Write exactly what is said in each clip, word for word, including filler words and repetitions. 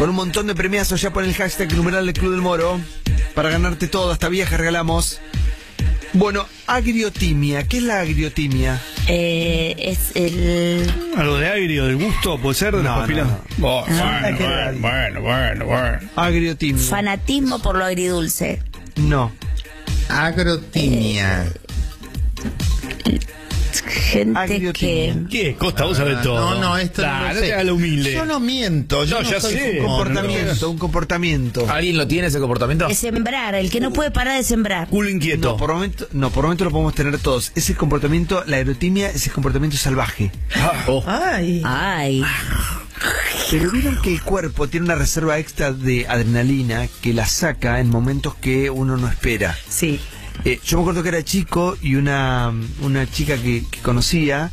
con un montón de premiazos. Ya pon el hashtag numeral del Club del Moro para ganarte todo, hasta viajes regalamos. Bueno, agriotimia, ¿qué es la agriotimia? Eh, es el... Algo de agrio, del gusto, puede ser, de No, las papilas. no, no. Oh, bueno, bueno, bueno, bueno, bueno. Agriotimia. fanatismo por lo agridulce. No. Agrotimia. Gente Agriotimia. que... ¿Qué? Costa, vos sabés todo. No, no, esto Nah, no lo no sé. te hagas lo humilde. Yo no miento. Yo No, no, ya soy sé. un Un No, comportamiento, un comportamiento. ¿Alguien lo tiene ese comportamiento? de sembrar, el que no puede parar de sembrar. Culo inquieto. No, por momento, no, por momento lo podemos tener todos. Ese comportamiento, la agrotimia, ese comportamiento salvaje. Oh. Ay. Ay, Pero vieron que el cuerpo tiene una reserva extra de adrenalina que la saca en momentos que uno no espera. Sí. Eh, yo me acuerdo que era chico y una, una chica que, que conocía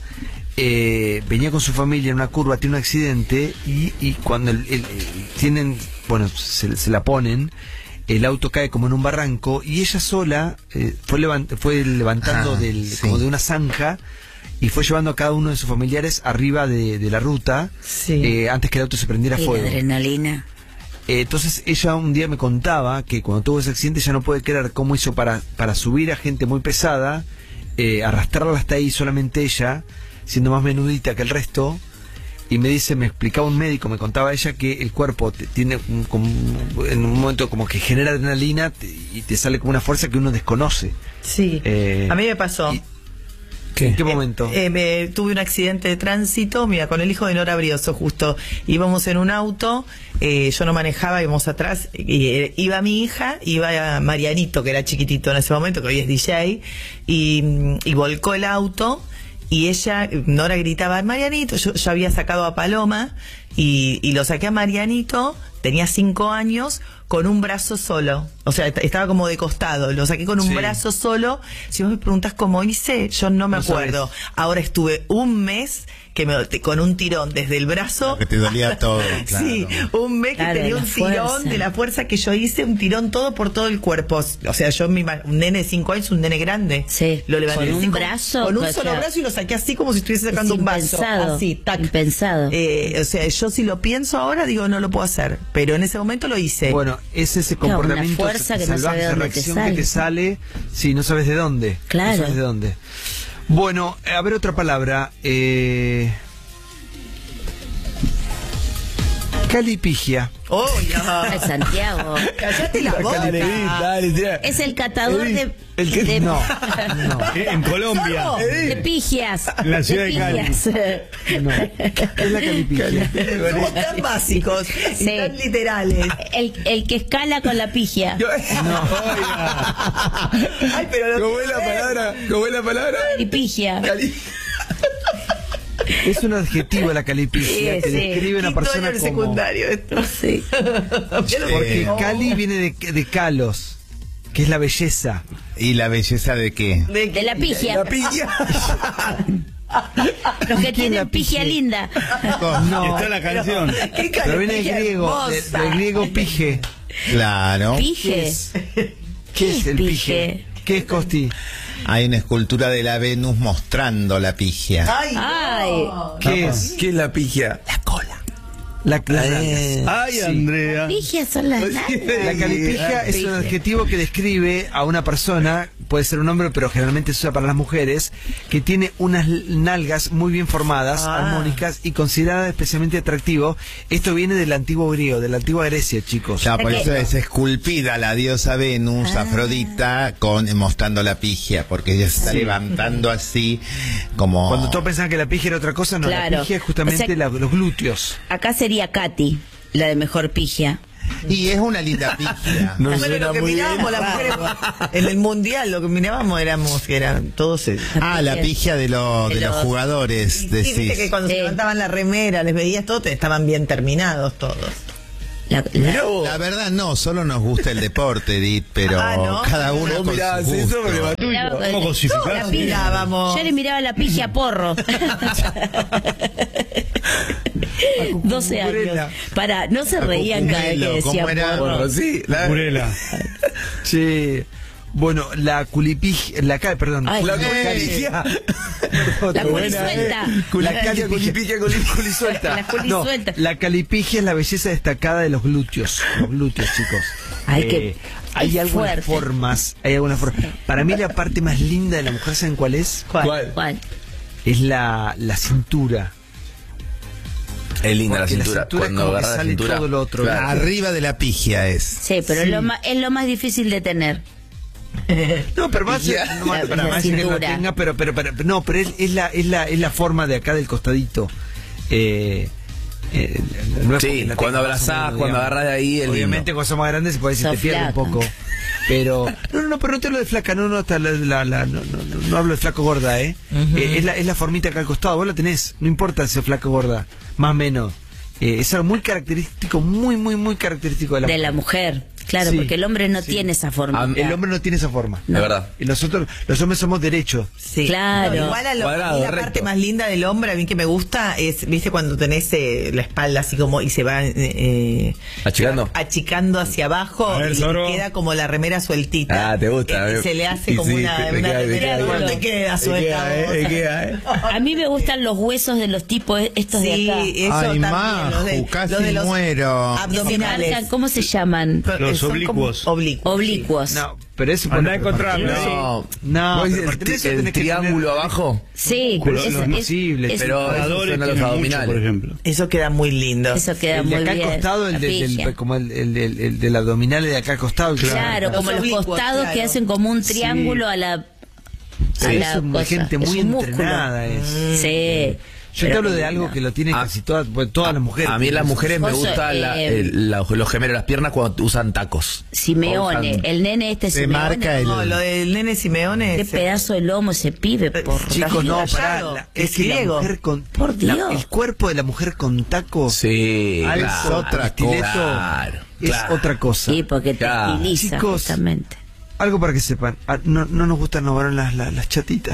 eh, venía con su familia en una curva, tiene un accidente y, y cuando el, el- el- tienen, bueno, se, se la ponen, el auto cae como en un barranco y ella sola eh, fue, levant- fue levantando Ah, del, sí. como de una zanja y fue llevando a cada uno de sus familiares arriba de, de la ruta Sí. eh, antes que el auto se prendiera y la fuego. adrenalina. Eh, entonces ella un día me contaba que cuando tuvo ese accidente ella no puede creer cómo hizo para, para subir a gente muy pesada, eh, arrastrarla hasta ahí solamente ella, siendo más menudita que el resto. Y me dice, me explicaba un médico, me contaba ella que el cuerpo te- tiene un- como un- en un momento como que genera adrenalina te- y te sale como una fuerza que uno desconoce. Sí. Eh, A mí me pasó. y- ¿En qué momento? Eh, me- tuve un accidente de tránsito, mira, con el hijo de Nora Brioso justo. Íbamos en un auto, eh, yo no manejaba, íbamos atrás, y, eh, iba mi hija, iba Marianito, que era chiquitito en ese momento, que hoy es D J, y, mm, y volcó el auto, y ella, Nora gritaba, Marianito, yo, yo había sacado a Paloma, y, y lo saqué a Marianito, tenía cinco años, con un brazo solo. O sea, est- estaba como de costado. Lo saqué con un Sí. brazo solo. Si vos me preguntás cómo hice, yo no me No acuerdo. sabés. Ahora estuve un mes que me, te- con un tirón desde el brazo. Que te dolía todo, claro. Sí, un mes que Claro, tenía de un la tirón fuerza. de la fuerza que yo hice, un tirón todo por todo el cuerpo. O sea, yo me ima- un nene de cinco años, un nene grande. Sí. Lo levanté Con así un como- brazo, Con un o solo sea, brazo y lo saqué así como si estuviese sacando es un vaso. impensado, Así, tac. impensado. Eh, o sea, yo si lo pienso ahora, digo, no lo puedo hacer. Pero en ese momento lo hice. Bueno, es ese Claro, una comportamiento fuerza que no salvaje, sabe esa dónde te reacción sale. que te sale, sí, no sabes de dónde. Claro. No sabes de dónde. Bueno, a ver otra palabra. Eh... Calipigia. ¡Oh, Ay, ya! Santiago. ¡Cállate la boca! Dale, Edith, dale, tira. Es el catador de... El que de- no, no. Eh, En Colombia. ¿Solo? de pigias. En la ciudad de Cali. pigias. No, es la calipigia. Somos tan básicos y Sí. tan literales. El, el que escala con la pigia. Ay, pero lo ¿Cómo es la palabra? ¿Cómo es la palabra? Y pigia. Es un adjetivo la calipigia Sí, que sí. describe a una quinto año persona del como... secundario esto. Sí. Porque Cali viene de, de calos, que es la belleza. ¿Y la belleza de qué? De la pigia. La pilla. Los que ¿Quién la tienen pigia pigia? linda. No, Está la canción. ¿Qué pero viene del califica griego, de- hermosa? del griego pige. Claro. Pije. ¿Qué es el Pije? pije? ¿Qué es Costi? Hay una escultura de la Venus mostrando la pigia. Ay, Ay. no. ¿Qué es? ¿Qué es la pilla? La cola. La, la, Eh, Ay, Sí. Andrea. Pigias son las nalgas. La calipigia es un adjetivo que describe a una persona, puede ser un hombre, pero generalmente se usa para las mujeres, que tiene unas nalgas muy bien formadas, Ah. armónicas y considerada especialmente atractivo. Esto viene del antiguo griego, de la antigua Grecia, chicos. Ya, por que- eso es esculpida la diosa Venus, Ah. Afrodita, con mostrando la pigia, porque ella se está levantando así como... Cuando todos pensaban que la pigia era otra cosa, no, Claro. la pigia es justamente O sea- la- los glúteos. Acá sería Katy, la de mejor pigia. Y es una linda pigia. No Bueno, suena lo que muy bien. mirábamos las mujeres en el mundial, lo que mirábamos éramos que eran todos eh, Ah, la pigia de, lo- de De los los- jugadores, sí, viste decís. que cuando Sí. se levantaban la remera, les veías todo, te- estaban bien terminados todos. La, la- La verdad no, solo nos gusta el deporte, Edith, pero Ah, ¿no? cada uno Vos con mirás su eso, gusto. pero va tuyo. la- ¿Cómo cosificás? la pigia. Mirábamos. Yo le miraba la pigia a Porro. doce años. Cucurela. Para, no se A reían cada vez que Cucurelo, decía ¿cómo era? Porro. Bueno, sí. La... Purela. Sí. Bueno, la culipigia, la ca- perdón, Ay, la no. culipigia. La Buena, culisuelta. eh. La calipigia, culipigia, culi- culisuelta. La culisuelta. No, la calipigia es la belleza destacada de los glúteos. Los glúteos, chicos. Ay, qué- hay es algunas fuerte. formas, hay algunas formas. Para mí la parte más linda de la mujer, ¿saben cuál es? ¿Cuál? ¿Cuál? Es la, la cintura. Es linda la Porque la cintura. cintura es Cuando como que agarra la sale cintura. todo lo otro. Claro. Arriba de la pigia es. Sí, pero Sí. Es, lo más, es lo más difícil de tener. No, pero más, Ya. no, más- La- para la más que lo cintura. tenga, pero, pero, pero, no, pero es, es la, es la, es la forma de acá del costadito. Eh, eh, no es Sí, porque la cuando tenga más o abrazás, menos, cuando digamos. agarrás de ahí, es Obviamente lindo. cuando sos más grandes se puede decir Sos te pierde un flaca. poco. Pero, no, no, no, pero no te hablo de flaca, no, no, hasta la, la- la- no, no, no, no hablo de flaco gorda, ¿eh? Eh, es, la, es la formita acá al costado, vos la tenés, no importa si sos flaco gorda, más o menos. Eh, es algo muy característico, muy, muy, muy característico de la De mujer. la mujer. Claro, Sí, porque el hombre no sí. tiene esa forma. Ah, El hombre no tiene esa forma. De verdad. Y nosotros, los hombres somos derechos. Sí. Claro. No, igual a, lo, Cuadrado, a mí la recto. parte más linda del hombre, a mí que me gusta, es, viste, cuando tenés eh, la espalda así como y se va eh, ¿Achicando? achicando hacia abajo A ver, y Zorro. queda como la remera sueltita. Ah, te gusta. Eh, se le hace Y como sí, una, te- te una queda- te remera. queda Bueno, bien. te queda Te suelta. queda, vos. eh, te queda, eh. A mí me gustan los huesos de los tipos estos de Sí, acá. eso Ay, también. Maju, los de, casi los de los muero. Que se abdominales. marcan, ¿cómo se llaman? Los Son como oblicuos. Oblicuos. Oblicuos. No, pero eso Andá a encontrarlo. No, No, ¿Vos pero decís para tener el, eso el tenés que triángulo tener- abajo? Sí, Pero es- eso es es- posible, es- pero- Nadadores son a los tienen mucho, abdominales. por ejemplo. Eso queda muy lindo. eso queda el de muy acá bien. al costado, el, la de- del, pigia. como el, el, el- el del abdominal de acá al costado. Claro, Los como los oblicuos, costados que claro. hacen como un Sí. triángulo a la, a Sí, la eso es cosa. gente Es muy un músculo. entrenada. Es. Sí. Yo te Pero- hablo de algo que lo tienen Ah. casi todas, pues, todas las mujeres. A mí las mujeres me Vos, gustan eh, la- el- la- los gemelos de las piernas cuando usan tacos. Simeone, Usan- el nene este Se Simeone. marca el- No, lo del nene Simeone. Qué ese- pedazo de lomo ese pibe, por Chicos, no, Rallado. pará. la- Es es que la griego. mujer con. Por la- Dios. el cuerpo de la mujer con taco. Sí, alto, claro. otra estileto, Claro, es claro. otra cosa. Sí, porque te Claro. estiliza Chicos. justamente. Algo para que sepan. Ah, no, no nos gustan los varones las, las, las chatitas.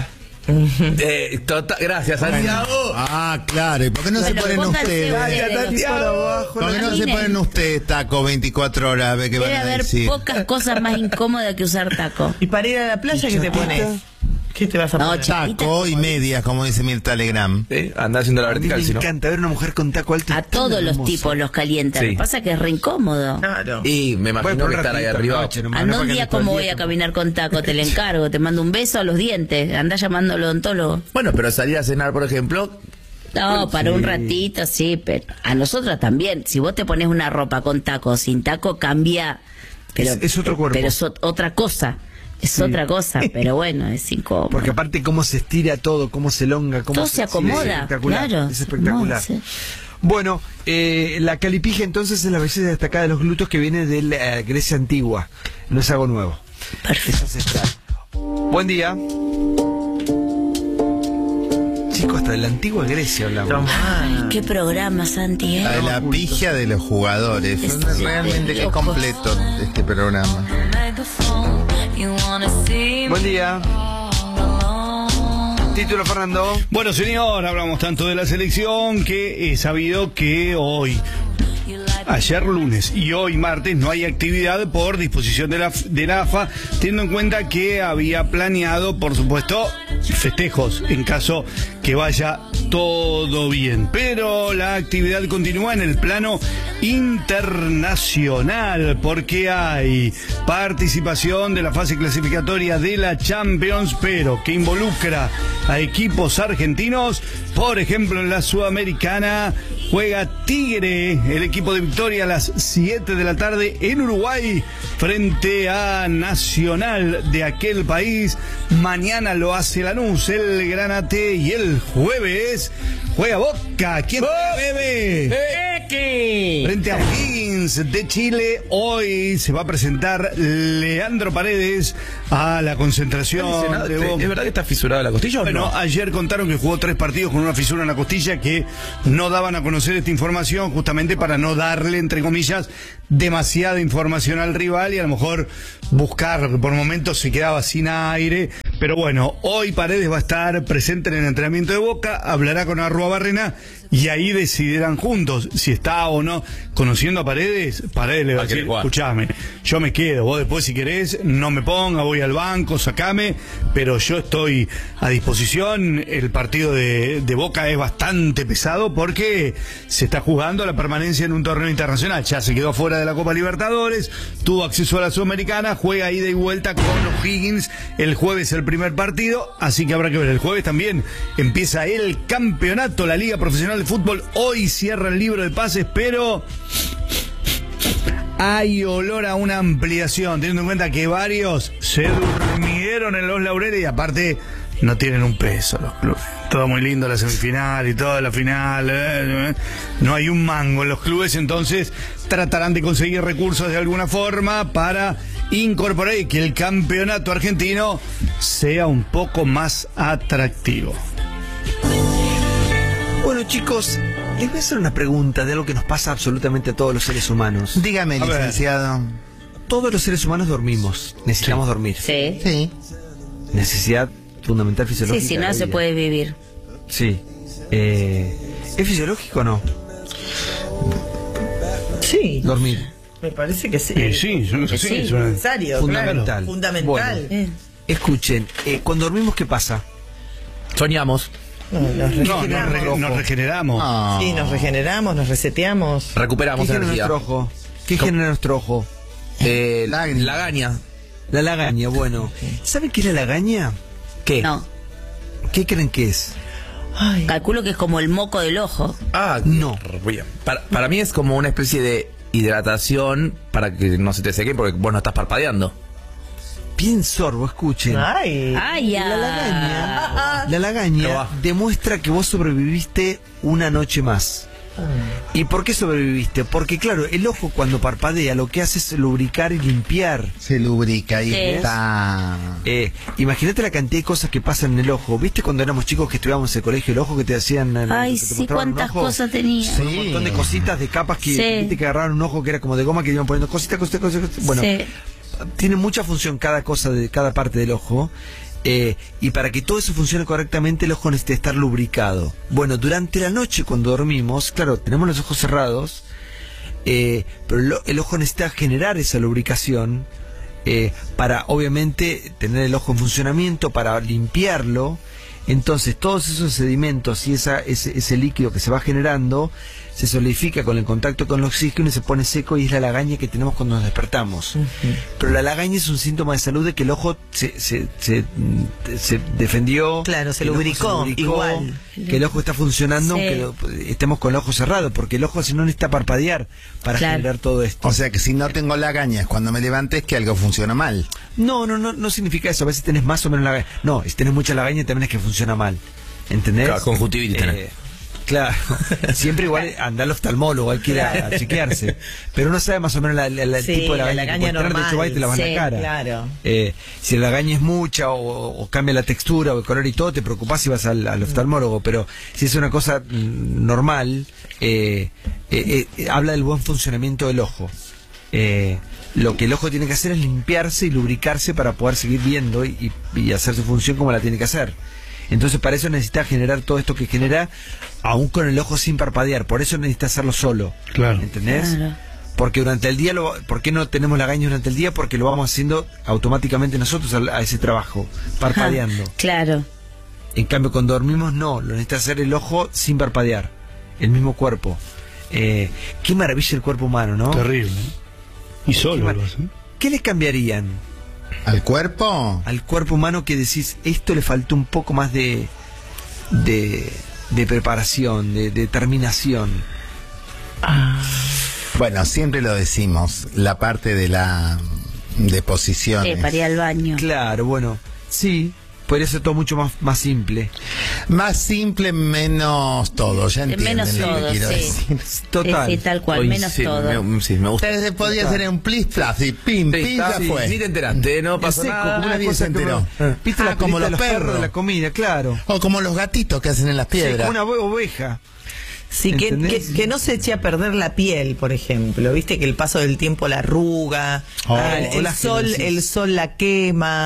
Eh, tota- gracias, Santiago. Ah, claro. ¿Y por qué no Bueno, se ponen pónganse ustedes? ustedes los- Santiago. ¿Por qué no se Imaginen. ponen ustedes taco veinticuatro horas? A ver qué van Debe a haber decir. pocas cosas más incómodas que usar taco. Y para ir a la playa, ¿Y ¿qué te chatita? pones? ¿Qué te vas a No, poner? chica. Taco y medias, como dice Mirta Legrand. Sí, anda haciendo la A mí me vertical, si no. encanta ver una mujer con taco alto. A es tan todos los hermoso. tipos los calientan. Sí. Lo que pasa es que es re incómodo. Claro. Y me Voy imagino por que un estar ahí ratito, arriba. noche nomás, Anda no un para que día ande todo el como voy día a caminar con taco, te lo encargo, te mando un beso a los dientes, anda llamando al odontólogo. Bueno, pero salir a cenar, por ejemplo, No, para un ratito, sí, pero a nosotras también. Si vos te pones una ropa con taco, sin taco, cambia. Pero, Es- es otro cuerpo. Pero es ot- otra cosa. Es otra cosa, pero bueno, es incómodo. Porque aparte cómo se estira todo, cómo se elonga, cómo Todo se acomoda, es espectacular, claro. es espectacular. No, sí. Bueno, eh, la calipigia entonces es la belleza destacada de los glúteos que viene de la eh, Grecia antigua, no es algo nuevo. Perfecto. Es ancestral. Buen día. Chicos, hasta de la antigua Grecia hablamos. Tomá. ¿Qué programa, Santi? eh? La de la pigia de los jugadores. Es- Realmente que es completo este programa. Buen día. Título, Fernando. Bueno, señor, hablamos tanto de la selección que he sabido que hoy, ayer lunes y hoy martes no hay actividad por disposición de la, de la A F A, teniendo en cuenta que había planeado, por supuesto, festejos en caso que vaya todo bien. Pero la actividad continúa en el plano internacional porque hay participación de la fase clasificatoria de la Champions, pero que involucra a equipos argentinos. Por ejemplo, en la Sudamericana juega Tigre, el equipo de Victoria, a las siete de la tarde en Uruguay frente a Nacional de aquel país. Mañana lo hace Lanús, el Granate, y el jueves juega Boca. ¿Quién juega, bebé? Frente a Higgins de Chile. Hoy se va a presentar Leandro Paredes a la concentración de Boca. ¿Es verdad que está fisurada la costilla o Bueno, no? ayer contaron que jugó tres partidos con una fisura en la costilla, que no daban a conocer esta información justamente para no darle, entre comillas, demasiada información al rival y a lo mejor buscar, por momentos se quedaba sin aire. Pero bueno, hoy Paredes va a estar presente en el entrenamiento de Boca, hablará con Arrua Barrena y ahí decidirán juntos si está o no. Conociendo a Paredes, Paredes le va a Va a querer decir, jugar. escuchame, yo me quedo, vos después si querés no me ponga, voy al banco, sacame, pero yo estoy a disposición. El partido de, de Boca es bastante pesado porque se está jugando la permanencia en un torneo internacional. Ya se quedó fuera de la Copa Libertadores, tuvo acceso a la Sudamericana, juega ida y vuelta con O'Higgins el jueves el primer partido, así que habrá que ver. El jueves también empieza el campeonato, la Liga Profesional de Fútbol. Hoy cierra el libro de pases, pero hay olor a una ampliación, teniendo en cuenta que varios se durmieron en los laureles y aparte no tienen un peso los clubes. Todo muy lindo la semifinal y toda la final. Eh, eh. No hay un mango en los clubes, entonces tratarán de conseguir recursos de alguna forma para incorporar y que el campeonato argentino sea un poco más atractivo. Bueno, chicos, les voy a hacer una pregunta de algo que nos pasa absolutamente a todos los seres humanos. Dígame, A ver. licenciado. Todos los seres humanos dormimos, necesitamos dormir. Sí. Sí. Necesidad fundamental Sí, fisiológica. si de no la se vida. puede vivir. Sí. Eh, ¿Es fisiológico o no? Sí, Dormir. me parece que sí. Eh, sí, yo- sí, Sí, es una- Necesario, Fundamental. claro. Fundamental. Bueno. Eh. Escuchen, eh, cuando dormimos, ¿qué pasa? Soñamos, No, nos No, nos, regeneramos. re- nos regeneramos. Ah. Sí, nos regeneramos, nos reseteamos. ¿Qué recuperamos genera energía. nuestro ojo? ¿Qué genera nuestro ojo? Eh, Lágrima. lagaña. La lagaña, bueno. ¿Saben qué es la lagaña? ¿Qué? No. ¿Qué creen que es? Ay, Calculo que es como el moco del ojo. Ah, No. bien. Para, para mí es como una especie de hidratación para que no se te seque porque vos no estás parpadeando. Bien sorbo, escuchen. ay. Ay, ya. La lagaña, la ¿Qué lagaña va? demuestra que vos sobreviviste una noche más. ¿Y por qué sobreviviste? Porque claro, el ojo cuando parpadea lo que hace es lubricar y limpiar. Se lubrica y Sí. está. Eh, imagínate la cantidad de cosas que pasan en el ojo. ¿Viste cuando éramos chicos que estudiábamos en el colegio el ojo que te hacían? en- Ay, que te sí, mostraban un cuántas ojo? cosas tenía. Con un montón de cositas, de capas que, Sí. viste, que agarraban un ojo que era como de goma que iban poniendo cositas, cositas, cositas. cositas. Bueno, Sí. tiene mucha función cada cosa de cada parte del ojo. Eh, y para que todo eso funcione correctamente, el ojo necesita estar lubricado. Bueno, durante la noche cuando dormimos, claro, tenemos los ojos cerrados, eh, pero el, el ojo necesita generar esa lubricación eh, para, obviamente, tener el ojo en funcionamiento, para limpiarlo. Entonces, todos esos sedimentos y esa, ese, ese líquido que se va generando se solidifica con el contacto con el oxígeno y se pone seco, y es la lagaña que tenemos cuando nos despertamos. Pero la lagaña es un síntoma de salud de que el ojo se, se, se, se defendió. Claro, se que el ojo lubricó, igual. Que el ojo está funcionando Sí. aunque lo- estemos con el ojo cerrado, porque el ojo si no necesita parpadear para Claro. generar todo esto. O sea que si no tengo lagañas cuando me levantes, que algo funciona mal. No, no, no, no significa eso. A veces tenés más o menos lagaña. No, si tenés mucha lagaña también es que funciona mal. ¿Entendés? Claro, conjuntivitis tenés. Eh, claro. Siempre igual anda al oftalmólogo, hay que ir a, a chequearse. Pero uno sabe más o menos la- la- la- el Sí, tipo de la lagaña. que lagaña puede tener. De normal. hecho, va y te la vas en Sí, la cara. claro. Eh, si la lagaña es mucha o, o cambia la textura o el color y todo, te preocupás y vas al, al oftalmólogo. Pero si es una cosa mm, normal, eh, eh, eh, habla del buen funcionamiento del ojo. Eh, lo que el ojo tiene que hacer es limpiarse y lubricarse para poder seguir viendo y, y- y hacer su función como la tiene que hacer. Entonces para eso necesita generar todo esto que genera, aún con el ojo sin parpadear. Por eso necesita hacerlo solo. Claro. ¿Entendés? Claro. Porque durante el día, lo, ¿por qué no tenemos lagaña durante el día? Porque lo vamos haciendo automáticamente nosotros a, a ese trabajo, parpadeando. Ah, claro. En cambio, cuando dormimos, no, lo necesita hacer el ojo sin parpadear, el mismo cuerpo. Eh, qué maravilla el cuerpo humano, ¿no? Terrible. Y Qué, solo mar- lo hace. ¿Qué le cambiarían ¿Al cuerpo? al cuerpo humano que decís, esto le faltó un poco más de, de, de preparación, de determinación? Bueno, siempre lo decimos, la parte de la de Sí, posiciones. para ir al baño. Claro, bueno, sí, podría ser todo mucho más, más simple. Más simple, menos todo, ya entienden Menos lo que todo, quiero sí. decir. Total. Sí, sí, tal cual, Hoy menos sí, todo. Me, sí, me gusta. Entonces podría ser un plis plas y pim, Sí, pim, ya sí, fue. Ni te enteraste, no pasó seco, nada. como una nadie cosa se que enteró. uno- ¿Viste Ah, la como película los de perros. de la comida? Claro. O como los gatitos que hacen en las Sí, piedras. como una ove- oveja. Sí, que, ¿Entendés? que, que no se eche a perder la piel, por ejemplo. Viste que el paso del tiempo la arruga, Oh, el, el colágeno, sol, decís. el sol la quema.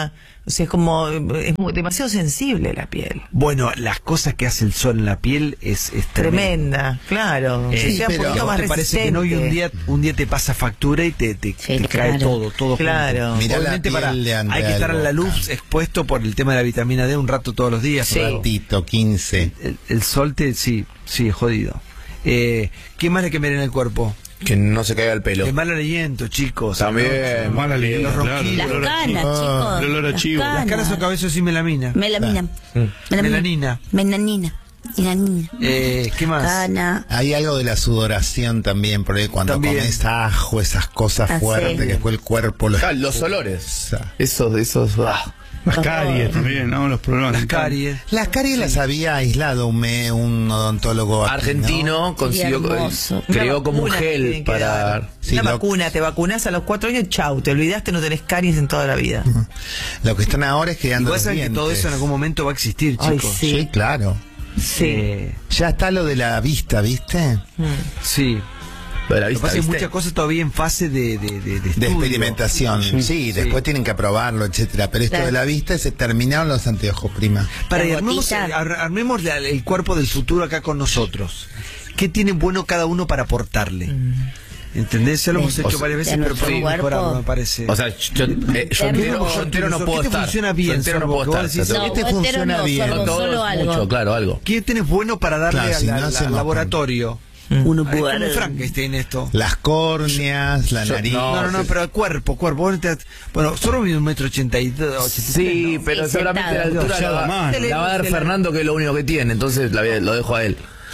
O sea, es como, es muy- demasiado sensible la piel. Bueno, las cosas que hace el sol en la piel es, es tremendo. Tremenda, claro. Eh, Se queda un pero poquito ¿A vos más te parece que no? Y un resistente. día, un día te pasa factura y te, te, Sí, te cae claro. todo, todo Claro. junto. Mirá la Obviamente piel para, de Andrea hay que estar del a la Boca. luz expuesto por el tema de la vitamina D un rato todos los días. Sí. pero Ratito, quince. El, el sol te, sí, sí, es jodido. Eh, ¿Qué más hay que ver en el cuerpo? Que no se caiga el pelo. El mal aliento, chicos. También. Mala línea, Los claro. ronquidos. Las el olor a canas, chivo. chicos. el olor a Las chivo. Las caras o cabezos y melamina. Melamina. Melanina. Melanina. Melanina. Eh, ¿Qué más? Cana. Hay algo de la sudoración también, porque cuando También. comes ajo, esas cosas Ah, fuertes, sí. que después el cuerpo lo Ah, los olores. expulsa. Esos, esos. ah. Las caries también, ¿no? Los problemas. Las dentales. caries. Las caries las había aislado un, me- un odontólogo aquí, Argentino ¿no? consiguió, Qué hermoso. creó Una como un vacuna gel tienen que para. dar. Sí, Una lo- vacuna, te vacunas a los cuatro años, chau, te olvidaste, no tenés caries en toda la vida. Lo que están ahora es creando Igual los saben que dientes. todo eso en algún momento va a existir, Ay, chicos. sí. Sí, claro. Sí. Eh, Ya está lo de la vista, ¿viste? sí. Lo de la Lo que vista, pasa es que ¿viste? muchas cosas todavía en fase de, de, de, de De estudio. experimentación. Sí, después tienen que aprobarlo, etcétera. Pero esto Claro. de la vista, se terminaron los anteojos, prima. Para La y armemos, gotita. ar- armemos la- el cuerpo del futuro acá con nosotros. ¿Qué tiene bueno cada uno para aportarle? ¿Entendés? Ya lo hemos De- hecho o sea, varias veces, de pero nuestro podemos cuerpo. mejorarlo, me parece. O sea, yo, eh, yo Tenemos- entero, yo entero no ¿Qué puedo te estar. funciona Yo bien, entero no Sorbo? puedo Que vos estar. decís, o sea, No, ¿Qué te vos entero funciona no, bien? Sorbo, todo solo es algo. mucho, claro, algo. ¿Qué tenés bueno para darle Claro, al, si no al- al hacemos- laboratorio? Uno Ay, puede. como Frankenstein esto. Las córneas, la Yo- nariz. no, No, no, no, sí. pero el cuerpo, cuerpo. Vos te- Bueno, solo mide un metro ochenta y dos, ochenta y tres, Sí, ¿no? pero Sí, seguramente la sentado. altura la va, Más. la va a dar Fernando, que es lo único que tiene, entonces la voy a- lo dejo a él.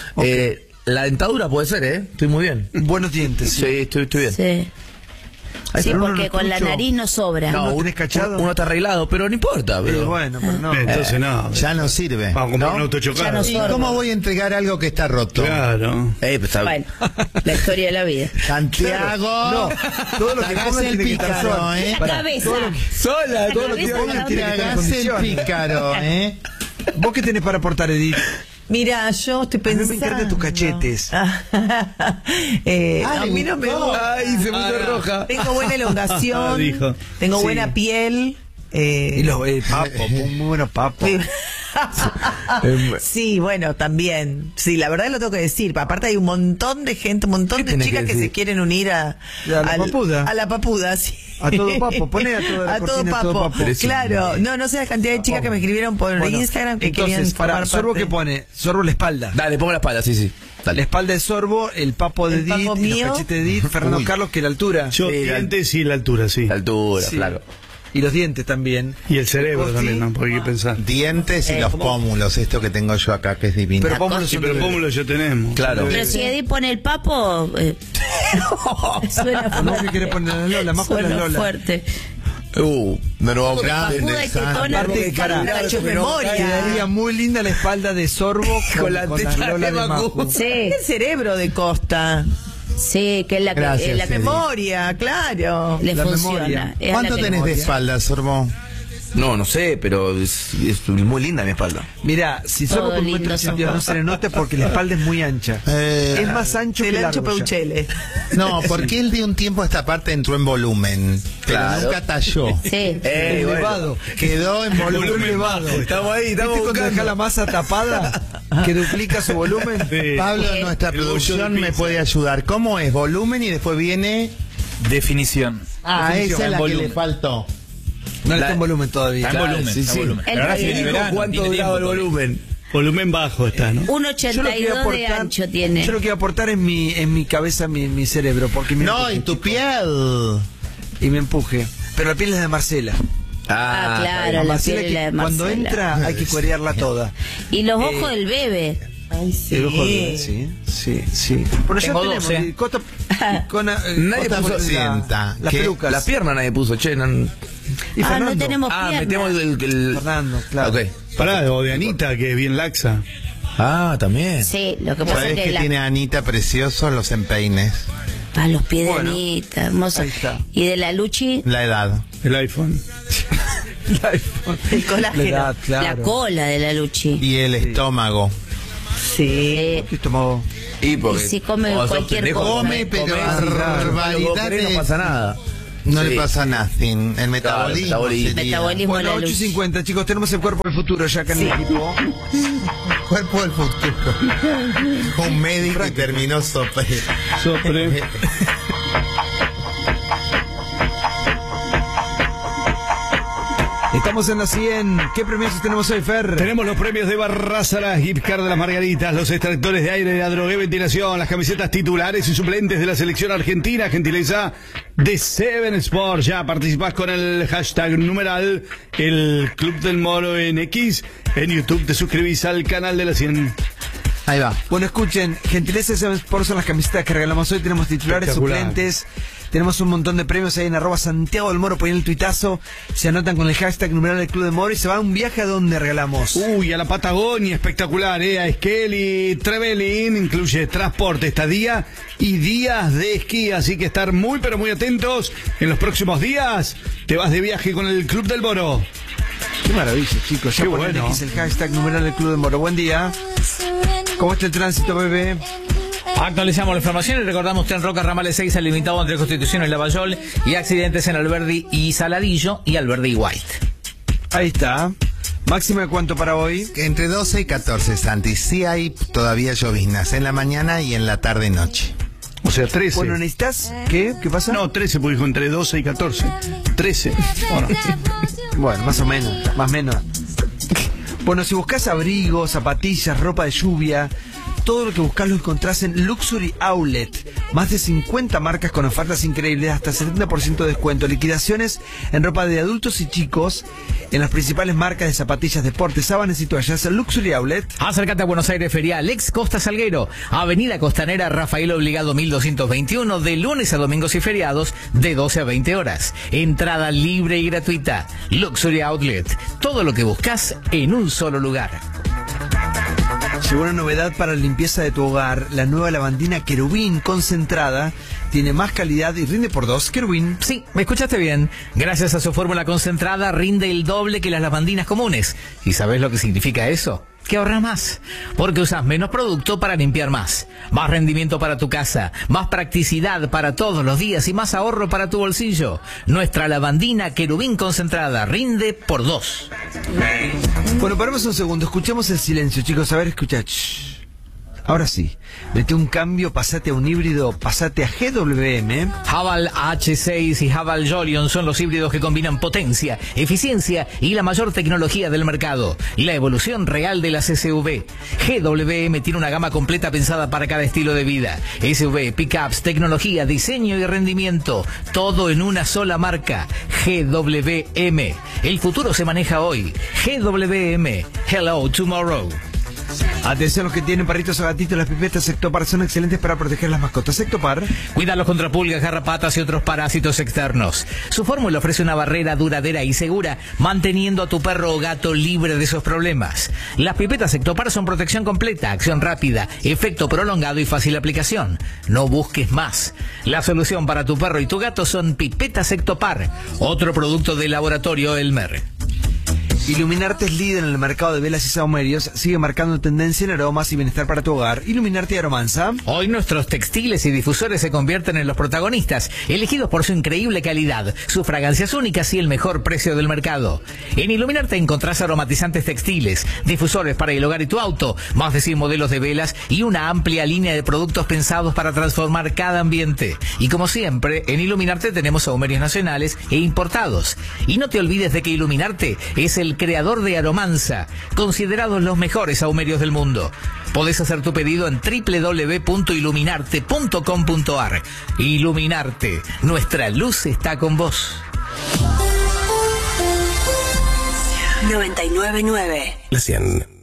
Eh, la dentadura puede ser, ¿eh? Estoy muy bien. Buenos dientes, sí. Sí, estoy, estoy bien. Sí. Ay, Sí, pero uno porque no con la escucho. nariz no sobra. ¿no un- tenés cachado? Uno está arreglado, pero no importa. Eh, Pero... bueno, pero no. Eh, Entonces no. Ya no sirve. Vamos a comprar ¿no? un auto Ya chocado. no ¿Y sorbo. cómo voy a entregar algo que está roto? Claro. Eh, pues está Bueno, la historia de la vida. Santiago. No, todo lo que te hagas pongas el tiene que estar pícaro, solo. ¿eh? La Pará, cabeza. todo lo que- Sola, todo lo que cabeza pongas no tiene Te que estar en hagas el condiciones. pícaro, ¿eh? ¿Vos qué tenés para aportar, Edith? Mira, yo estoy A mí me pensando. encantan tus cachetes. eh, Ah, a le mí no me gustó. gusta. Ay, se puso roja. Tengo buena elongación. Dijo. Tengo Sí. buena piel. Eh, Y los eh, papos, muy buenos papos. Sí, bueno, también. Sí, la verdad lo tengo que decir. Aparte hay un montón de gente, un montón ¿Qué de tenés chicas que que, decir? se quieren unir a, A la al- papuda. A la papuda, sí. A todo papo, poné a toda la A todo cortina, a todo papo. papo. Pero sí. Claro, no, no sé la cantidad de chicas que me escribieron por Bueno, Instagram que entonces, querían para formar Sorbo parte. que pone, Sorbo la espalda. Dale, pongo la espalda, sí, sí. La Dale. espalda de Sorbo, el papo de El Edith, papo y los mío. cachetes de Edith, Fernando Uy. Carlos, que la altura. Yo, Sí, la- dientes y la altura, sí. La altura, Sí. claro. Y los dientes también. Y el cerebro Costi. también, ¿no? Porque hay que pensar. Dientes y Eh, los ¿cómo? pómulos, esto que tengo yo acá, que es divino. Pero pómulos Sí, son pero de- pómulos ya tenemos. Claro. Pero si Edith pone el papo, eh, suena ¿No fuerte. que quiere poner la Lola? Más con la Suena Lola. fuerte. Uh, de nuevo. Grande, Papuda y Sandra. tetona, Aparte, porque cara, cada cacho uno- de memoria. Quedaría muy linda la espalda de Sorbo con, Con la con teta de Lola de Macu. Macu. Sí, Es el cerebro de Costa. sí, que es la que, Gracias, es la que Edith. Memoria, claro. le La funciona. memoria. Es a la ¿Cuánto que tenés de le- espalda, Sorbo? No, no sé, pero es, es muy linda mi espalda. Mira, si Todo Sorbo con un lindo metro ochenta y dos son. no se le nota porque la espalda es muy ancha. Eh, es más ancho El que ancho largo ya. Peuchele. No, porque él de un tiempo a esta parte entró en volumen, pero Claro. nunca talló. Sí. Eh, bueno. Elevado. Quedó en volumen. Volumen elevado. Estamos ahí, estamos ¿Viste cuando buscando. deja la masa tapada? Que duplica su volumen. Sí. Pablo, Eh, nuestra el bollo producción de me pizza. puede ayudar. ¿Cómo es? Volumen y después viene... Definición. Ah, Definición, esa es la que volumen. le faltó. No La- está en volumen todavía. Está en Claro, volumen, sí, está sí. en volumen. El Pero ahora que viene dijo verano, ¿Cuánto tiene duraba el tiempo todavía. volumen? Volumen bajo está, ¿no? Un Yo lo que ochenta y voy a dos de aportar, ancho tiene. yo lo que voy a aportar es mi, en mi cabeza, mi, mi cerebro, porque me No, empuje, en tu chico. piel. Y me empuje. Pero la piel es de Marcela. Ah, claro, A la Marcela piel es la de que cuando Marcela. entra hay que cuerearla toda. Y los Eh, ojos del bebé. Ay, sí. El ojo de- sí, sí, sí. Bueno, ya Tengo tenemos. dos, ¿eh? y Cota, con, eh, Nadie Cota puso- la- sienta. las ¿Qué? pelucas. La pierna nadie puso, che. No... Y Ah, Fernando. no tenemos Ah, pierna. metemos el, el- el- Fernando, claro. Ok. Pará, o de Anita, que es bien laxa. Ah, también. Sí, lo que pasa es ¿Sabés que que la- tiene Anita preciosos los empeines? a los pies Bueno, de Anita, hermoso. ahí está. Y de la Luchi, La edad. El iPhone. La- El colágeno. la edad, claro. la cola de la Luchi. Y el estómago. Sí. Eh, ¿Qué estómago? Y porque Y si come vos sos cualquier pendejo, cosa. Come, pero comés y claro, barbaridad vos querés, de- no pasa nada. No Sí. le pasa nothing. El metabolismo. metabolismo. sería. Metabolismo. Bueno, de la ocho y luz. cincuenta, chicos, tenemos el cuerpo del futuro ya acá en el equipo. Cuerpo del futuro. Un médico que terminó sopre. Sopre. Estamos en la cien. ¿Qué premios tenemos hoy, Fer? Tenemos los premios de Barraza, las gift card de las Margaritas, los extractores de aire de la droga y ventilación, las camisetas titulares y suplentes de la selección argentina, gentileza de Seven Sports. Ya participás con el hashtag numeral el Club del Moro en X. En YouTube te suscribís al canal de la cien. Ahí va. Bueno, escuchen, gentileza de Seven Sports son las camisetas que regalamos hoy. Tenemos titulares, Espectacular. suplentes. Tenemos un montón de premios ahí en arroba Santiago del Moro. Ponen el tuitazo, se anotan con el hashtag numeral del Club del Moro y se va a un viaje a donde regalamos. Uy, a la Patagonia, espectacular, ¿eh? A Esquel Trevelin, incluye transporte, estadía y días de esquí. Así que estar muy, pero muy atentos. En los próximos días te vas de viaje con el Club del Moro. Qué maravilla, chicos. Ya Qué ponen bueno. X el hashtag numeral del Club del Moro. Buen día. ¿Cómo está el tránsito, bebé? Actualizamos la información y recordamos Tren Roca Ramales seis, el limitado entre Constitución y Lavallol, y accidentes en Alberdi y Saladillo y Alberdi y White. Ahí está. ¿Máxima de cuánto para hoy? Entre doce y catorce, Santi. Sí hay todavía lloviznas en la mañana y en la tarde-noche. O sea, trece. Bueno, ¿necesitas? ¿Qué? ¿Qué pasa? No, trece, porque dijo entre doce y catorce. trece. Bueno. Bueno, más o menos, más o menos. Bueno, si buscas abrigos, zapatillas, ropa de lluvia, todo lo que buscas lo encontrás en Luxury Outlet. Más de cincuenta marcas con ofertas increíbles, hasta setenta por ciento de descuento. Liquidaciones en ropa de adultos y chicos, en las principales marcas de zapatillas, deportes, sábanas y toallas. Luxury Outlet. Acércate a Buenos Aires Ferial, ex Costa Salguero, Avenida Costanera Rafael Obligado mil doscientos veintiuno, de lunes a domingos y feriados, de doce a veinte horas. Entrada libre y gratuita. Luxury Outlet. Todo lo que buscas en un solo lugar. Llegó una novedad para la limpieza de tu hogar. La nueva lavandina Querubín concentrada tiene más calidad y rinde por dos. Querubín. Sí, me escuchaste bien. Gracias a su fórmula concentrada rinde el doble que las lavandinas comunes. ¿Y sabes lo que significa eso? Que ahorras más, porque usas menos producto para limpiar más. Más rendimiento para tu casa, más practicidad para todos los días y más ahorro para tu bolsillo. Nuestra lavandina Querubín concentrada rinde por dos. Bueno, paremos un segundo. Escuchemos el silencio, chicos. A ver, escucha. Shh. Ahora sí. Vete un cambio, pasate a un híbrido, pasate a G W M. Haval H seis y Haval Jolion son los híbridos que combinan potencia, eficiencia y la mayor tecnología del mercado. La evolución real de las S U V. G W M tiene una gama completa pensada para cada estilo de vida. S U V, pickups, tecnología, diseño y rendimiento. Todo en una sola marca. G W M. El futuro se maneja hoy. G W M. Hello tomorrow. Atención a los que tienen perritos o gatitos, las pipetas Ectopar son excelentes para proteger las mascotas. Ectopar. Cuídalos contra pulgas, garrapatas y otros parásitos externos. Su fórmula ofrece una barrera duradera y segura, manteniendo a tu perro o gato libre de esos problemas. Las pipetas Ectopar son protección completa, acción rápida, efecto prolongado y fácil aplicación. No busques más. La solución para tu perro y tu gato son pipetas Ectopar, otro producto del laboratorio Elmer. Iluminarte es líder en el mercado de velas y saumerios. Sigue marcando tendencia en aromas y bienestar para tu hogar. Iluminarte y Aromanza. Hoy nuestros textiles y difusores se convierten en los protagonistas, elegidos por su increíble calidad, sus fragancias únicas y el mejor precio del mercado. En Iluminarte encontrás aromatizantes textiles, difusores para el hogar y tu auto, más de cien modelos de velas y una amplia línea de productos pensados para transformar cada ambiente. Y como siempre, en Iluminarte tenemos saumerios nacionales e importados. Y no te olvides de que Iluminarte es el creador de Aromanza, considerados los mejores saumerios del mundo. Podés hacer tu pedido en doble u doble u doble u punto iluminarte punto com punto a r. Iluminarte, nuestra luz está con vos. noventa y nueve punto nueve. La cien.